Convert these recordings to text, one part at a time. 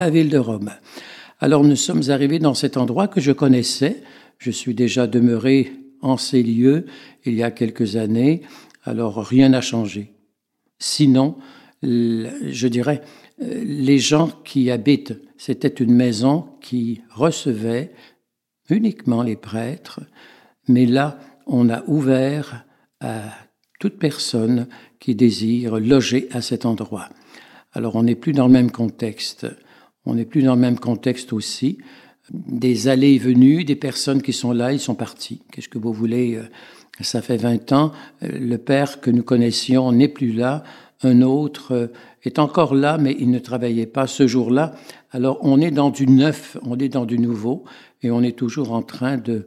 La ville de Rome. Alors nous sommes arrivés dans cet endroit que je connaissais. Je suis déjà demeuré en ces lieux il y a quelques années, alors rien n'a changé. Sinon, je dirais, les gens qui habitent, c'était une maison qui recevait uniquement les prêtres, mais là, on a ouvert à toute personne qui désire loger à cet endroit. Alors on n'est plus dans le même contexte. On n'est plus dans le même contexte aussi. Des allées et venues, des personnes qui sont là, ils sont partis. Qu'est-ce que vous voulez? Ça fait 20 ans. Le père que nous connaissions n'est plus là. Un autre est encore là, mais il ne travaillait pas ce jour-là. Alors on est dans du neuf, on est dans du nouveau, et on est toujours en train de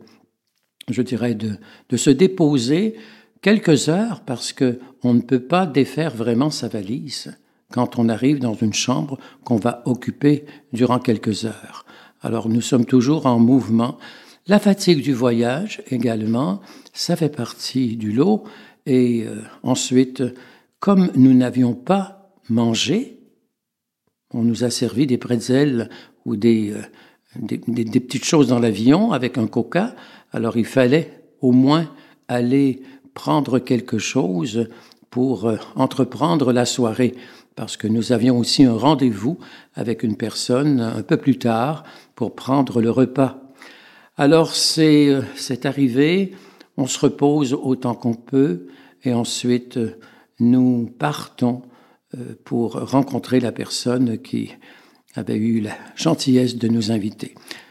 se déposer quelques heures parce que on ne peut pas défaire vraiment sa valise quand on arrive dans une chambre qu'on va occuper durant quelques heures. Alors nous sommes toujours en mouvement. La fatigue du voyage également, ça fait partie du lot. Et ensuite, comme nous n'avions pas mangé, on nous a servi des pretzels ou des petites choses dans l'avion avec un coca. Alors il fallait au moins aller prendre quelque chose pour entreprendre la soirée, parce que nous avions aussi un rendez-vous avec une personne un peu plus tard pour prendre le repas. Alors c'est arrivé, on se repose autant qu'on peut, et ensuite nous partons pour rencontrer la personne qui avait eu la gentillesse de nous inviter.